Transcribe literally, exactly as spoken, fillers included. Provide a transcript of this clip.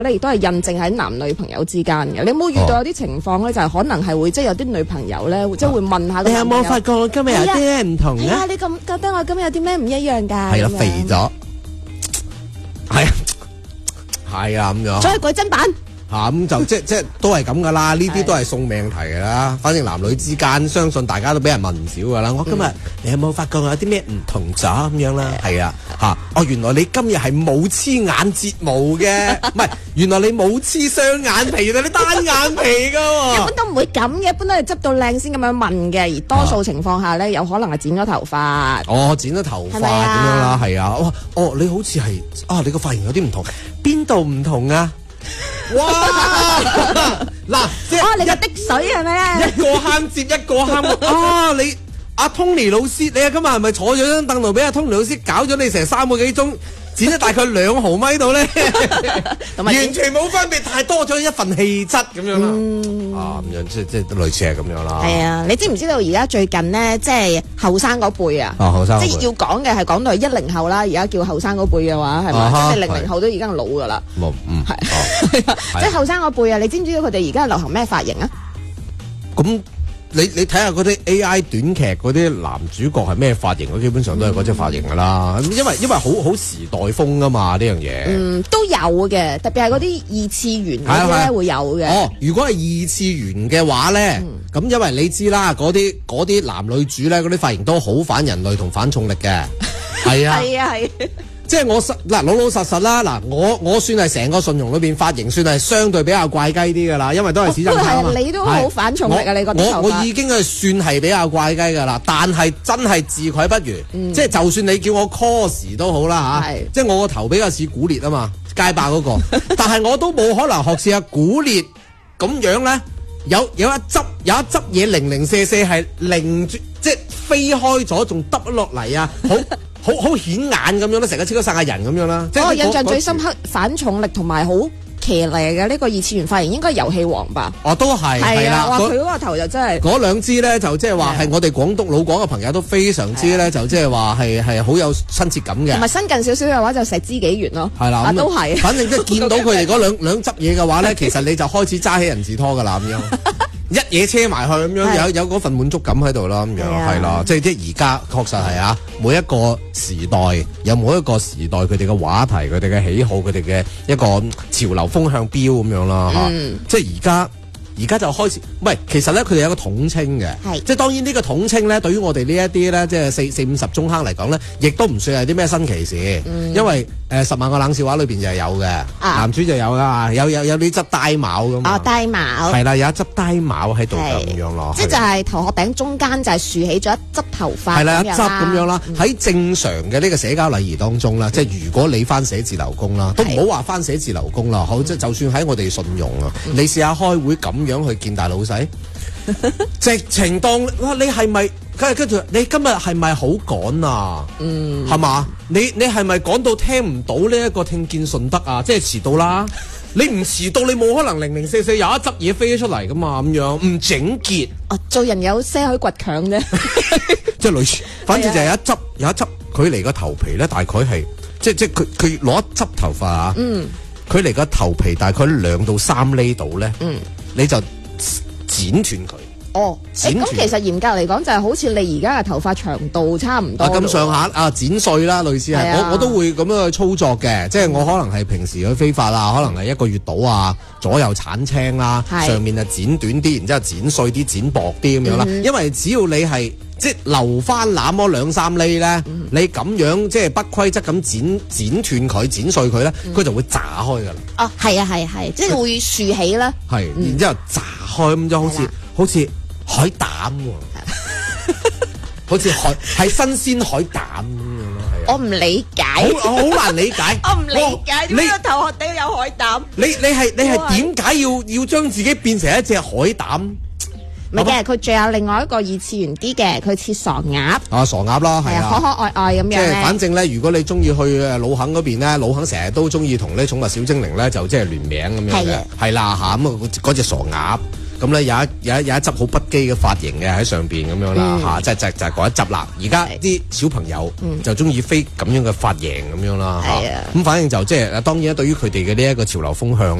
咧亦都係印證喺男女朋友之間嘅。你有冇遇到有啲情況咧，就係可能係會即係有啲女朋友咧，即係會問下你有冇發覺我今日有啲咩唔同咧？ 係啊，你咁覺得我今日有啲咩唔一樣㗎？ 係啦，肥咗，係啊，係啊咁樣。 再改真版。 嚇咁就即即都係咁噶啦，呢啲都係送命題噶啦。反正男女之間，相信大家都俾人問唔少噶啦。我今日、嗯、你有冇發覺有啲咩唔同咗咁樣啦？係啊嚇哦，原來你今日係冇黐眼睫毛嘅，唔係原來你冇黐雙眼皮，原來你單眼皮噶喎。 一般都唔會咁嘅，一般都係執到靚先咁樣問嘅，而多數情況下咧，有可能係剪咗頭髮。 哦，剪咗頭髮咁樣啦，係啊。哦哦，你好似係啊，你個髮型有啲唔同，邊度唔同啊？哇！嗱，即係哦，你個滴水係咪咧？ 一個慳接一個慳啊！你阿 Tony 老師，你啊今日係咪坐咗張凳度俾阿 Tony 老師搞咗你成三個幾鐘？剪咗大概兩毫米度咧，完全冇分別，但係多咗一份氣質咁樣啦。嗯、啊，咁樣即即類似係咁樣啦。 係啊，你知唔知道而家最近咧，即係後生嗰輩啊？ 啊，後生即係要講嘅係講到係一零後啦。而家叫後生嗰輩嘅話，係咪？ 啊、 即係零零後都已經老噶啦。 冇，嗯， 係，即係後生嗰輩啊！你知唔知道佢哋而家流行咩髮型啊？ 咁。你你睇下嗰啲 A I 短劇嗰啲男主角係咩髮型，基本上都係嗰隻髮型噶啦。嗯、因為因為好好時代風噶嘛呢樣嘢。嗯， 都有嘅，特別係嗰啲二次元嗰啲咧會有嘅。 哦，如果係二次元嘅話咧，咁、嗯、因為你知啦，嗰啲嗰啲男女主咧，嗰啲髮型都好反人類同反重力嘅。係啊， 係啊，係。 即係我實嗱老老實實啦，嗱我我算係成個順容裏邊髮型算係相對比較怪雞啲噶啦，因為都係始終係嘛。 你都好反重力啊！你覺得我我已經係算係比較怪雞噶啦，但係真係自愧不如。嗯、即係就算你叫我 cos 都好啦吓，即係我個頭比較似古烈啊嘛，街霸嗰、嗰個，但係我都冇可能學似阿古烈咁樣咧，有有一執有一執嘢零零舍舍係零即係飛開咗，仲耷落嚟啊！好。好好顯眼咁樣啦，成個超級賽亞人咁樣啦。 我、哦、印象最深刻反重力同埋好騎呢嘅呢個二次元髮型應該係遊戲王吧？ 哦，都係係啦。 哇，佢嗰個頭就真係嗰兩支咧，就即係話係我哋廣東老廣嘅朋友都非常之咧，就即係話係係好有親切感嘅。 同埋新近少少嘅話就石之紀元咯。 係啦， 啊都係。 反正即係見到佢哋嗰兩兩執嘢嘅話咧，其實你就開始揸起人字拖噶啦咁樣。一嘢車埋去咁樣，有有嗰份滿足感喺度啦，咁樣係啦，即係即係而家確實係啊，每一個時代有每一個時代佢哋嘅話題、佢哋嘅喜好、佢哋嘅一個潮流風向標咁樣啦，嚇、嗯，即係而家。而家就開始，唔係，其實咧佢哋有一個統稱嘅， 是即係當然呢個統稱咧，對於我哋呢一啲咧，即係四四五十中坑嚟講咧，亦都唔算係啲咩新奇事，嗯、因為誒、呃、十萬個冷笑話裏邊就係有嘅，啊、男主就有噶，有有有呢執呆帽咁， 哦，呆帽係啦，有一執呆帽喺度咁樣咯， 即係就係頭殼頂中間就係豎起咗一執頭髮， 係啦，一執咁樣啦。喺、嗯、正常嘅呢個社交禮儀當中啦，嗯、即係如果你翻寫字樓工啦，都唔好話翻寫字樓工啦，好即係就算喺我哋信用啊，嗯、你試下開會咁樣去見大老細，直情當哇你係咪？跟跟住你今日係咪好趕啊？嗯，係嘛？你你係咪趕到聽唔到呢一個聽見順德啊？即係遲到啦！你唔遲到，你冇可能零零四四有一執嘢飛咗出嚟噶嘛？咁樣唔整潔。哦， 做人有些許倔強啫， 即係類似，反正就係有一執有一執，佢離個頭皮咧，大概係即即佢佢攞一執頭髮啊，嗯，佢離個頭皮大概兩到三厘度咧，嗯，你就剪斷佢。哦， 咁其實嚴格嚟講就係好似你而家嘅頭髮長度差唔多。 咁上下啊，剪碎啦，類似係，我我都會咁樣去操作嘅，即係我可能係平時去飛髮啊，可能係一個月到啊，左右鏟青啦，上面啊剪短啲，然之後剪碎啲，剪薄啲咁樣啦。因為只要你係即係留翻那麼兩三厘咧，你咁樣即係不規則咁剪剪斷佢，剪碎佢咧，佢就會炸開噶啦。 哦，係啊，係係，即係會豎起啦。係， 然之後炸開咁就好似好似。海膽喎，好似海係新鮮海膽咁樣咯，係啊。 我唔理解， 好好難理解。 我唔理解點解個頭殼頂有海膽？ 你你係你係點解要要將自己變成一隻海膽？ 唔係嘅，佢仲有另外一個二次元啲嘅，佢似傻鴨。 啊，傻鴨啦，係啊， 可可愛愛咁樣。 即係反正咧，如果你中意去誒老肯嗰邊咧，老肯成日都中意同呢寵物小精靈咧，就即係聯名咁樣嘅。係啦嚇，咁啊嗰隻傻鴨。 咁咧有一有一有一執好不羈嘅髮型嘅喺上邊咁樣啦嚇，即係就就係嗰一執啦。而家啲小朋友就中意飛咁樣嘅髮型咁樣啦嚇，咁反正就即係當然對於佢哋嘅呢一個潮流風向。